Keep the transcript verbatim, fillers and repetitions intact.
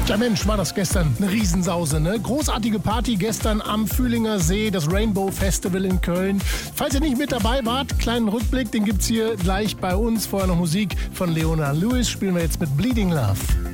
Ja Mensch, war das gestern eine Riesensause, ne? Großartige Party gestern am Fühlinger See, das Rainbow Festival in Köln. Falls ihr nicht mit dabei wart, kleinen Rückblick, den gibt's hier gleich bei uns. Vorher noch Musik von Leona Lewis, spielen wir jetzt mit Bleeding Love.